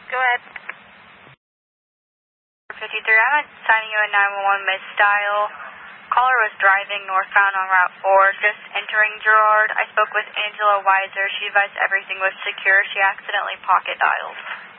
Go ahead. 53, I'm assigning you a 911 misdial. Caller was driving northbound on Route 4, just entering Girard. I spoke with Angela Weiser. She advised everything was secure. She accidentally pocket dialed.